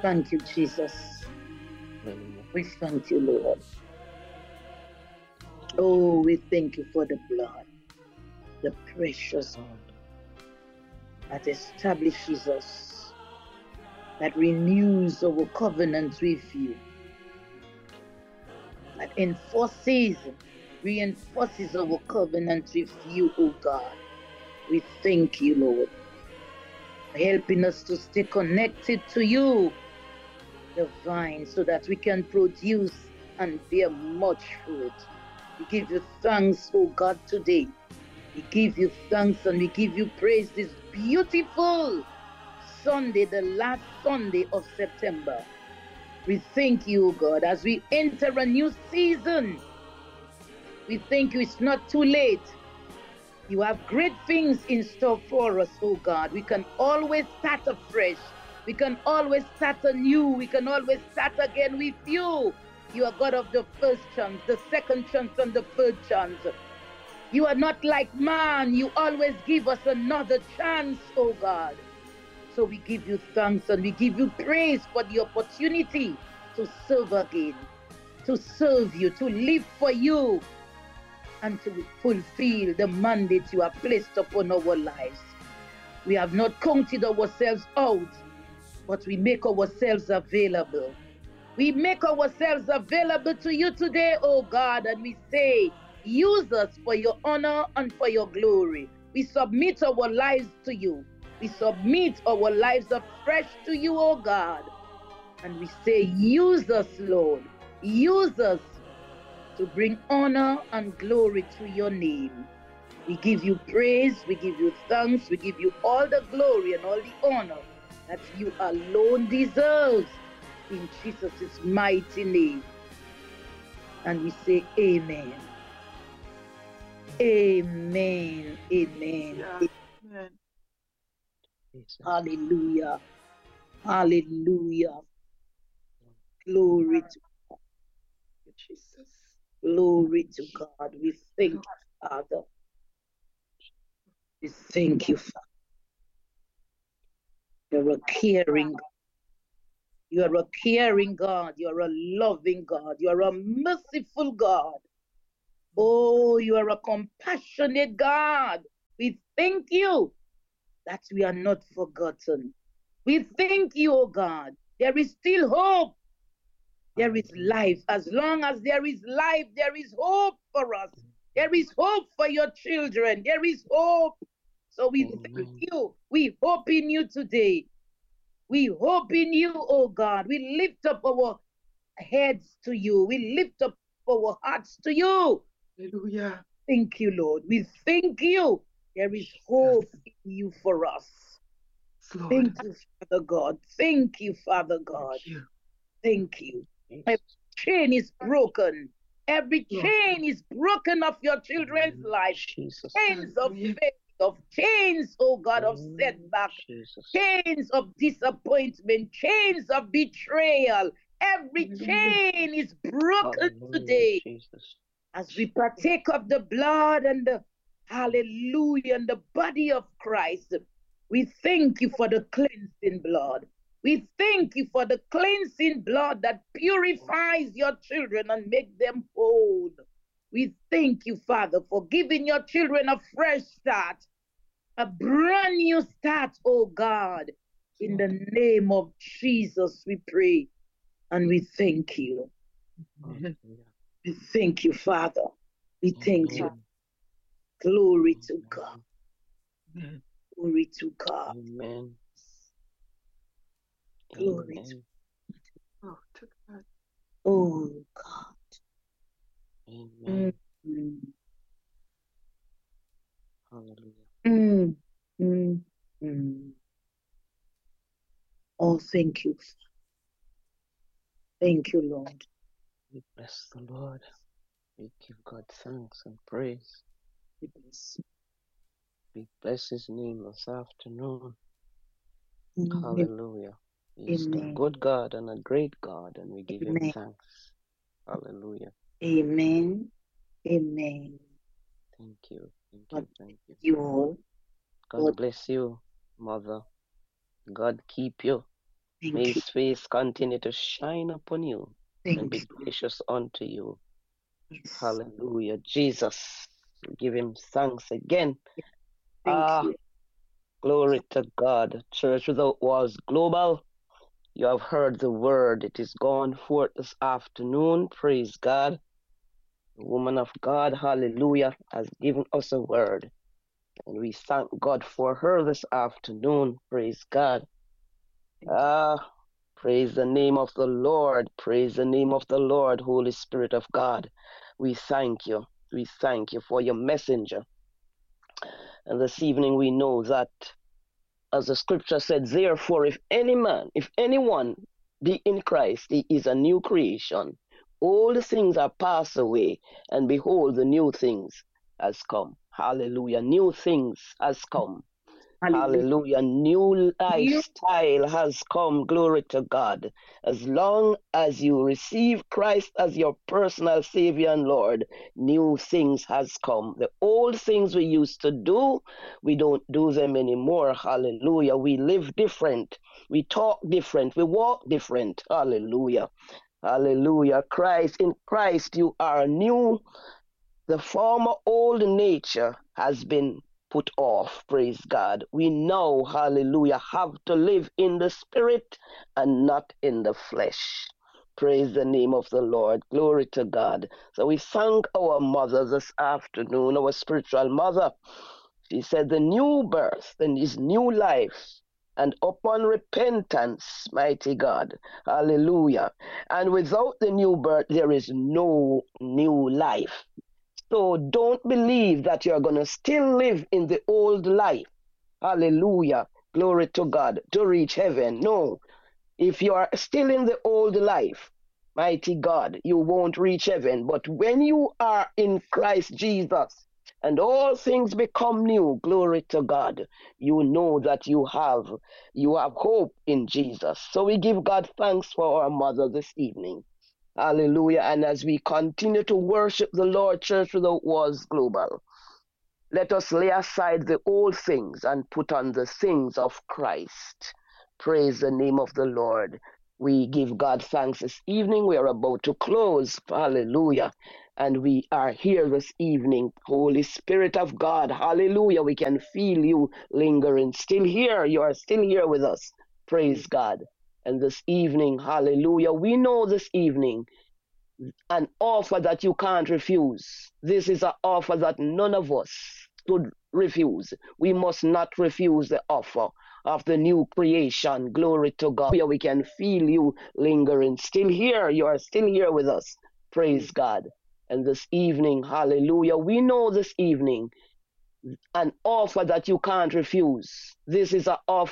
Thank you, Jesus. Hallelujah. We thank you, Lord. Oh, we thank you for the blood, the precious that establishes us, that renews our covenant with you, that reinforces our covenant with you, oh God. We thank you, Lord, for helping us to stay connected to you, the vine, so that we can produce and bear much fruit. We give you thanks, oh God, today. We give you thanks and we give you praise this beautiful Sunday, the last Sunday of September. We thank you, God, as we enter a new season. We thank you, it's not too late. You have great things in store for us, oh God. We can always start afresh. We can always start anew. We can always start again with you. You are God of the first chance, the second chance, and the third chance. You are not like man. You always give us another chance, oh God. So we give you thanks and we give you praise for the opportunity to serve again, to serve you, to live for you, and to fulfill the mandate you have placed upon our lives. We have not counted ourselves out, but we make ourselves available. We make ourselves available to you today, oh God, and we say, use us for your honor and for your glory. We submit our lives to you. We submit our lives afresh to you, oh God. And we say, use us, Lord. Use us to bring honor and glory to your name. We give you praise, we give you thanks, we give you all the glory and all the honor that you alone deserve. In Jesus' mighty name. And we say amen. Amen. Amen. Yeah. Amen. Hallelujah. Hallelujah. Glory to God. Jesus. Glory to God. We thank you, Father. We thank you, Father. You're a caring God. You are a caring God. You are a loving God. You are a merciful God. Oh, you are a compassionate God. We thank you that we are not forgotten. We thank you, oh God. There is still hope. There is life. As long as there is life, there is hope for us. There is hope for your children. There is hope. So we thank you. We hope in you today. We hope in you, oh God. We lift up our heads to you. We lift up our hearts to you. Hallelujah. Thank you, Lord. We thank you. There is hope in you for us. Lord. Thank you, Father God. Thank you, Father God. Thank you. Every chain is broken. Every chain is broken of your children's life. Chains of faith, of chains, oh God, of setback, chains of disappointment, chains of betrayal. Every chain is broken today. As we partake of the blood and the hallelujah and the body of Christ, we thank you for the cleansing blood. We thank you for the cleansing blood that purifies your children and makes them whole. We thank you, Father, for giving your children a fresh start, a brand new start, oh God. In the name of Jesus, we pray and we thank you. We thank you, Father. We thank you. Glory to God. Glory to God. Amen. Glory Amen. Oh, to God. Oh God. Amen. Mm, Hallelujah. mm, mm, mm. Oh, thank you. Thank you, Lord. We bless the Lord. We give God thanks and praise. We bless his name this afternoon. Hallelujah. He's a good God and a great God, and we give him thanks. Hallelujah. Amen. Amen. Thank you. Thank God you. Thank you. you all. God bless you, Mother. God keep you. May his face continue to shine upon you and be you. gracious unto you. Yes. Hallelujah. Jesus, we give him thanks again. Thank you. Glory to God. Church Without Walls Global, you have heard the word. It is gone forth this afternoon. Praise God. The woman of God, hallelujah, has given us a word. And we thank God for her this afternoon. Praise God. Praise the name of the Lord. Praise the name of the Lord, Holy Spirit of God. We thank you. We thank you for your messenger. And this evening we know that, as the scripture said, therefore, if anyone be in Christ, he is a new creation. All the things are passed away, and behold, the new things has come. Hallelujah. New things has come. Hallelujah. New lifestyle has come. Glory to God. As long as you receive Christ as your personal Savior and Lord, new things has come. The old things we used to do, we don't do them anymore. Hallelujah. We live different. We talk different. We walk different. Hallelujah. Hallelujah. In Christ, you are new. The former old nature has been put off, praise God. We now, hallelujah, have to live in the spirit and not in the flesh. Praise the name of the Lord. Glory to God. So we thank our mother this afternoon, our spiritual mother. She said the new birth and is new life. And upon repentance, mighty God, hallelujah. And without the new birth, there is no new life. So don't believe that you're going to still live in the old life. Hallelujah. Glory to God to reach heaven. No. If you are still in the old life, mighty God, you won't reach heaven. But when you are in Christ Jesus and all things become new, glory to God, you know that you have hope in Jesus. So we give God thanks for our mother this evening. Hallelujah. And as we continue to worship the Lord, Church Without Walls Global, let us lay aside the old things and put on the things of Christ. Praise the name of the Lord. We give God thanks this evening. We are about to close. Hallelujah. And we are here this evening. Holy Spirit of God. Hallelujah. We can feel you lingering. Still here. You are still here with us. Praise God. And this evening, hallelujah, we know this evening an offer that you can't refuse. This is an offer that none of us should refuse. We must not refuse the offer of the new creation. Glory to God. We can feel you lingering. Still here. You are still here with us. Praise God. And this evening, hallelujah, we know this evening an offer that you can't refuse. This is an offer